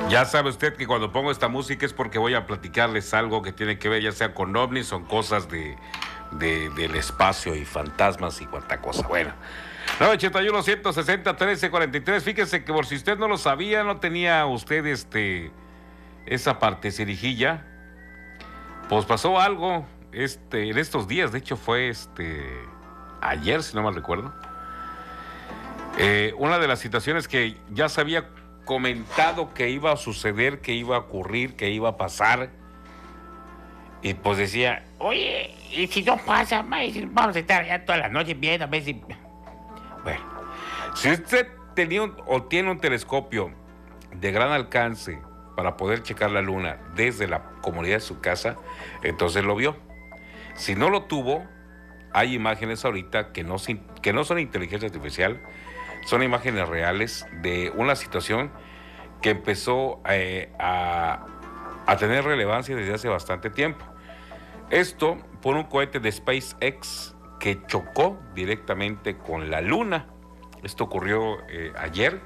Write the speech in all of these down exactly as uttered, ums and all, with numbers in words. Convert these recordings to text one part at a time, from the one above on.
Ya sabe usted que cuando pongo esta música es porque voy a platicarles algo que tiene que ver ya sea con ovnis o cosas de, de, del espacio y fantasmas y cuanta cosa. Bueno, nueve ochenta y uno, ciento sesenta, trece cuarenta y tres. Fíjese que por si usted no lo sabía, no tenía usted este esa parte cerijilla, pues pasó algo este en estos días. De hecho fue este ayer, si no mal recuerdo. Eh, una de las situaciones que ya se había comentado que iba a suceder, que iba a ocurrir, que iba a pasar. Y pues decía, oye, y si no pasa, maíz, vamos a estar ya toda la noche viendo a ver si... Bueno, si usted tenía un, o tiene un telescopio de gran alcance para poder checar la luna desde la comodidad de su casa, entonces lo vio. Si no lo tuvo, hay imágenes ahorita que no, que no son inteligencia artificial, son imágenes reales de una situación que empezó eh, a, a tener relevancia desde hace bastante tiempo. Esto por un cohete de SpaceX que chocó directamente con la luna. Esto ocurrió eh, ayer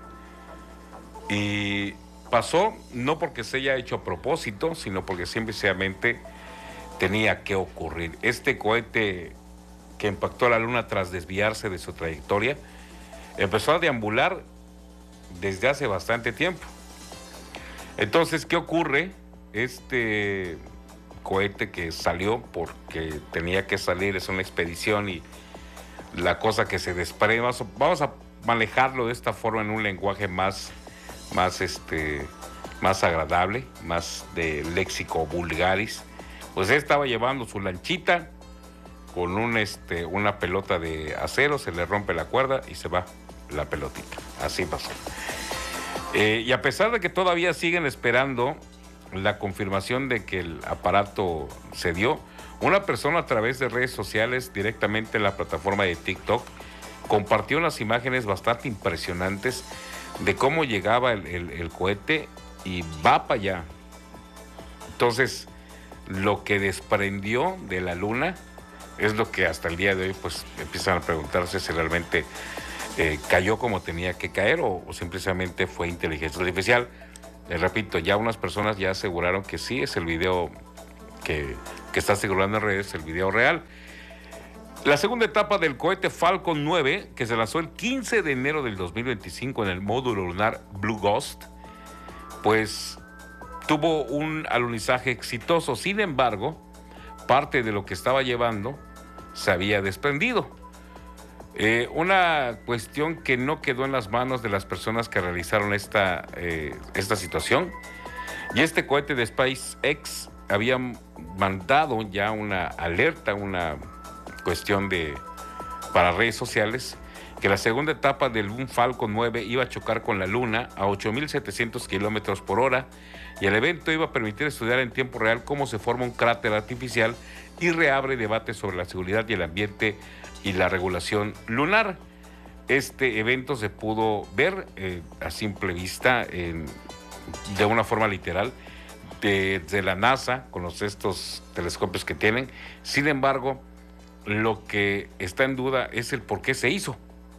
y pasó no porque se haya hecho a propósito, sino porque simplemente tenía que ocurrir. Este cohete que impactó a la luna tras desviarse de su trayectoria empezó a deambular desde hace bastante tiempo. Entonces, ¿qué ocurre? Este cohete que salió porque tenía que salir, es una expedición y la cosa que se desprende, vamos a manejarlo de esta forma en un lenguaje más, más, este, más agradable, más de léxico vulgaris. Pues él estaba llevando su lanchita con un, este, una pelota de acero, se le rompe la cuerda y se va la pelotita. Así pasó. Eh, y a pesar de que todavía siguen esperando la confirmación de que el aparato se dio, una persona a través de redes sociales, directamente en la plataforma de TikTok, compartió unas imágenes bastante impresionantes de cómo llegaba el, el, el cohete y va para allá. Entonces, lo que desprendió de la luna es lo que hasta el día de hoy pues empiezan a preguntarse si realmente eh, cayó como tenía que caer o, o simplemente fue inteligencia artificial. Les repito, ya unas personas ya aseguraron que sí, es el video que, que está circulando en redes, el video real. La segunda etapa del cohete Falcon nueve, que se lanzó el quince de enero del dos mil veinticinco en el módulo lunar Blue Ghost, pues tuvo un alunizaje exitoso. Sin embargo, parte de lo que estaba llevando se había desprendido. Eh, una cuestión que no quedó en las manos de las personas que realizaron esta, eh, esta situación. Y este cohete de SpaceX había mandado ya una alerta, una cuestión de para redes sociales, que la segunda etapa del un Falcon nueve iba a chocar con la Luna a ocho mil setecientos kilómetros por hora y el evento iba a permitir estudiar en tiempo real cómo se forma un cráter artificial y reabre debates sobre la seguridad y el ambiente y la regulación lunar. Este evento se pudo ver eh, a simple vista, en, de una forma literal, de, de la NASA, con los, estos telescopios que tienen. Sin embargo, lo que está en duda es el por qué se hizo.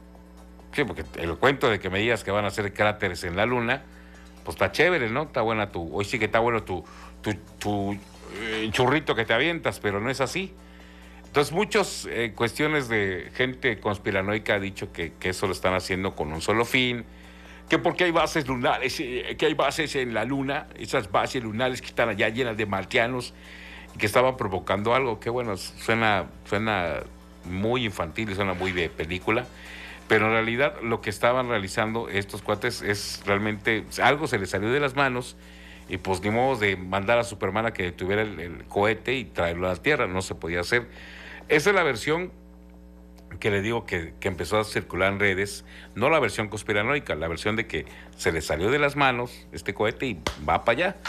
Sí, porque el cuento de que me digas que van a hacer cráteres en la luna, pues está chévere, ¿no? Está buena tu, hoy sí que está bueno tu, tu, tu eh, churrito que te avientas, pero no es así. Entonces, muchas eh, cuestiones de gente conspiranoica ha dicho que, que eso lo están haciendo con un solo fin, que porque hay bases lunares, eh, que hay bases en la luna, esas bases lunares que están allá llenas de marcianos, y que estaban provocando algo, que bueno, suena, suena muy infantil y suena muy de película, pero en realidad lo que estaban realizando estos cuates es realmente, algo se les salió de las manos, y pues ni modo de mandar a Superman a que detuviera el, el cohete y traerlo a la Tierra, no se podía hacer. Esa es la versión que le digo que, que empezó a circular en redes, no la versión conspiranoica, la versión de que se le salió de las manos este cohete y va para allá.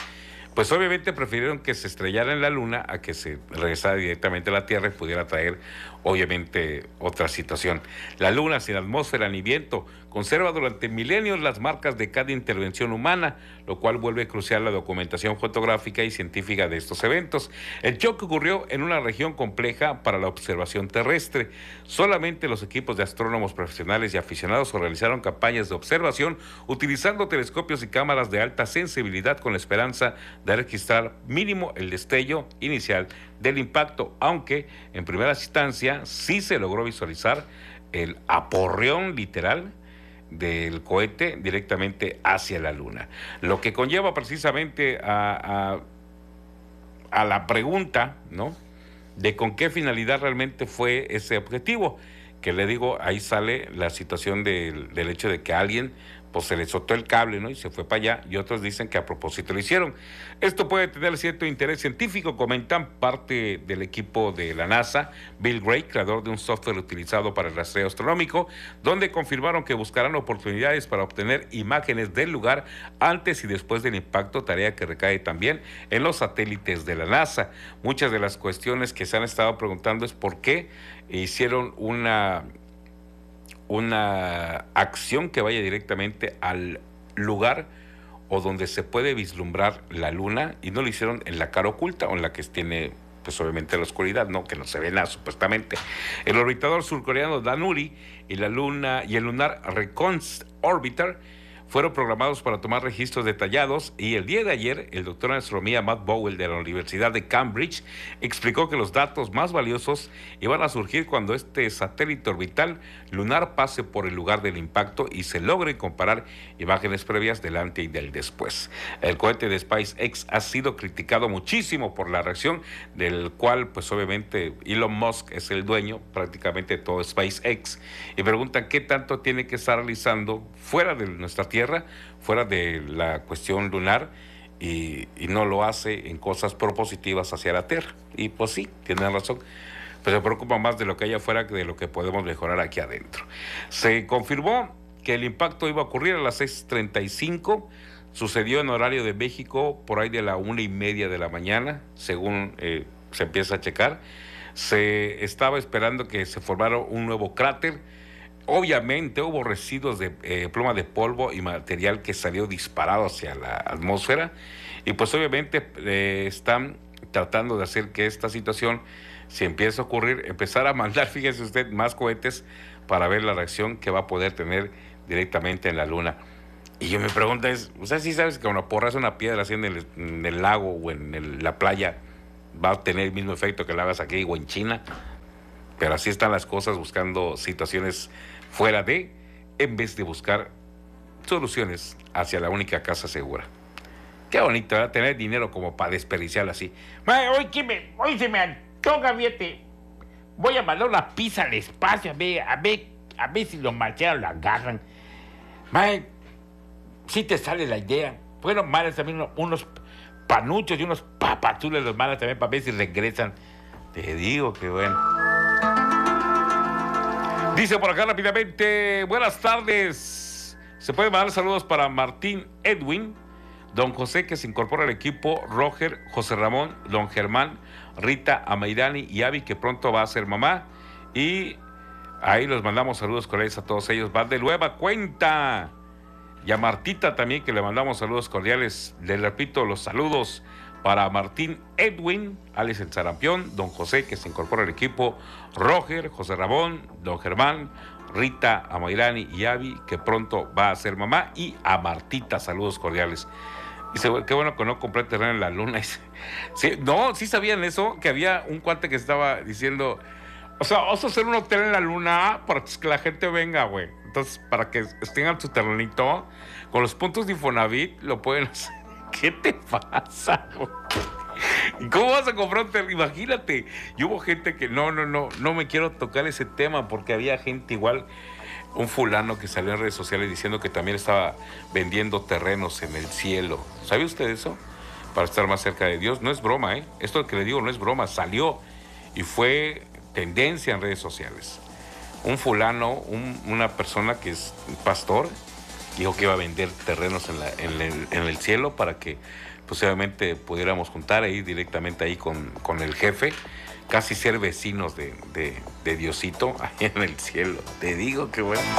Pues obviamente prefirieron que se estrellara en la Luna a que se regresara directamente a la Tierra y pudiera traer, obviamente, otra situación. La Luna, sin atmósfera ni viento, conserva durante milenios las marcas de cada intervención humana, lo cual vuelve crucial la documentación fotográfica y científica de estos eventos. El choque ocurrió en una región compleja para la observación terrestre. Solamente los equipos de astrónomos profesionales y aficionados realizaron campañas de observación utilizando telescopios y cámaras de alta sensibilidad con la esperanza de registrar mínimo el destello inicial del impacto, aunque en primera instancia sí se logró visualizar el aporreón literal del cohete directamente hacia la Luna, lo que conlleva precisamente a, a, a la pregunta, ¿no?, de con qué finalidad realmente fue ese objetivo, que le digo, ahí sale la situación del, del hecho de que alguien pues se le soltó el cable, ¿no?, y se fue para allá, y otros dicen que a propósito lo hicieron. Esto puede tener cierto interés científico, comentan parte del equipo de la NASA, Bill Gray, creador de un software utilizado para el rastreo astronómico, donde confirmaron que buscarán oportunidades para obtener imágenes del lugar antes y después del impacto, tarea que recae también en los satélites de la NASA. Muchas de las cuestiones que se han estado preguntando es por qué hicieron una... una acción que vaya directamente al lugar o donde se puede vislumbrar la Luna, y no lo hicieron en la cara oculta o en la que tiene, pues obviamente, la oscuridad, ¿no?, que no se ve nada supuestamente. El orbitador surcoreano Danuri y la Luna y el lunar Reconst Orbiter fueron programados para tomar registros detallados, y el día de ayer el doctor en astronomía Matt Bowell de la Universidad de Cambridge explicó que los datos más valiosos iban a surgir cuando este satélite orbital lunar pase por el lugar del impacto y se logre comparar imágenes previas del antes y del después. El cohete de SpaceX ha sido criticado muchísimo por la reacción, del cual pues obviamente Elon Musk es el dueño prácticamente de todo SpaceX, y preguntan qué tanto tiene que estar realizando fuera de nuestra tierra, fuera de la cuestión lunar, y, y no lo hace en cosas propositivas hacia la Tierra. Y pues sí, tienen razón, pero se preocupa más de lo que hay afuera que de lo que podemos mejorar aquí adentro. Se confirmó que el impacto iba a ocurrir a las seis treinta y cinco, sucedió en horario de México por ahí de la una y media de la mañana, según eh, se empieza a checar. Se estaba esperando que se formara un nuevo cráter. Obviamente hubo residuos de eh, pluma de polvo y material que salió disparado hacia la atmósfera, y pues obviamente eh, están tratando de hacer que esta situación, si empieza a ocurrir, empezar a mandar, fíjese usted, más cohetes para ver la reacción que va a poder tener directamente en la Luna. Y yo me pregunto es, o sea, si sabes que cuando porras una piedra así en el, en el lago o en el, la playa, va a tener el mismo efecto que la hagas aquí o en China, pero así están las cosas, buscando situaciones fuera de, en vez de buscar soluciones hacia la única casa segura. Qué bonito, ¿verdad?, tener dinero como para desperdiciarlo así. Mae, hoy, que me, hoy se me antoja, fíjate. Voy a mandar una pizza al espacio, a ver, a ver, a ver si los marcianos la agarran. Mae, si te sale la idea. Bueno, malas también unos, unos panuchos y unos papazules los malas también para ver si regresan. Te digo que bueno. Dice por acá rápidamente, buenas tardes. Se pueden mandar saludos para Martín Edwin, don José, que se incorpora al equipo, Roger, José Ramón, don Germán, Rita, Amairani y Avi, que pronto va a ser mamá. Y ahí los mandamos saludos cordiales a todos ellos. Van de nueva cuenta. Y a Martita también, que le mandamos saludos cordiales. Le repito, los saludos para Martín Edwin, Alex el Sarampión, don José, que se incorpora al equipo, Roger, José Ramón, don Germán, Rita, Amairani y Avi, que pronto va a ser mamá, y a Martita, saludos cordiales. Dice, qué bueno que no compré terreno en la Luna. Sí, no, sí sabían eso, que había un cuate que estaba diciendo, o sea, vamos a hacer un hotel en la Luna para que la gente venga, güey. Entonces, para que tengan su terrenito, con los puntos de Infonavit, lo pueden hacer. ¿Qué te pasa, güey? ¿Cómo vas a comprar un terreno? Imagínate, y hubo gente que no, no, no, no me quiero tocar ese tema, porque había gente igual, un fulano que salió en redes sociales diciendo que también estaba vendiendo terrenos en el cielo. ¿Sabe usted eso? Para estar más cerca de Dios. No es broma, ¿eh? Esto que le digo no es broma, salió y fue tendencia en redes sociales. Un fulano, un, una persona que es pastor, dijo que iba a vender terrenos en, la, en, el, en el cielo para que posiblemente pudiéramos juntar ahí directamente ahí con, con el jefe, casi ser vecinos de, de, de Diosito ahí en el cielo. Te digo que bueno.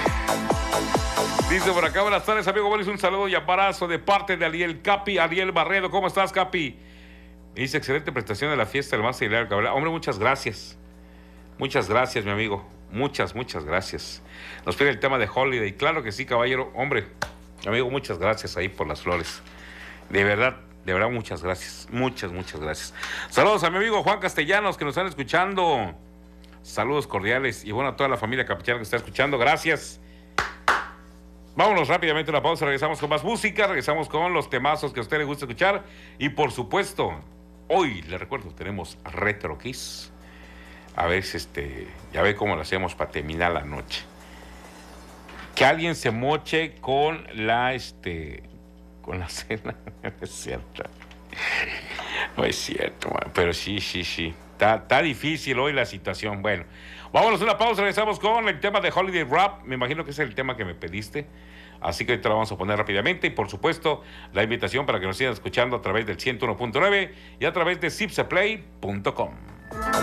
Dice por acá, buenas tardes, amigo Boris, un saludo y abrazo de parte de Ariel Capi, Ariel Barredo. ¿Cómo estás, Capi? Dice, excelente prestación de la fiesta del más Hilario Cabrera. Hombre, muchas gracias. Muchas gracias, mi amigo. Muchas, muchas gracias. Nos pide el tema de Holiday. Claro que sí, caballero. Hombre, amigo, muchas gracias ahí por las flores. De verdad, de verdad, muchas gracias. Muchas, muchas gracias. Saludos a mi amigo Juan Castellanos, que nos están escuchando. Saludos cordiales. Y bueno, a toda la familia Capichana que está escuchando. Gracias. Vámonos rápidamente a una pausa. Regresamos con más música. Regresamos con los temazos que a usted le gusta escuchar. Y por supuesto, hoy, le recuerdo, tenemos Retro Kiss. A ver si este, ya ve cómo lo hacemos para terminar la noche. Que alguien se moche con la, este, con la cena. No es cierto. No es cierto, man. Pero sí, sí, sí. Está, está difícil hoy la situación. Bueno, vámonos a una pausa. Regresamos con el tema de Holiday Rap. Me imagino que es el tema que me pediste. Así que ahorita lo vamos a poner rápidamente. Y por supuesto, la invitación para que nos sigan escuchando a través del ciento uno punto nueve y a través de zipseplay punto com.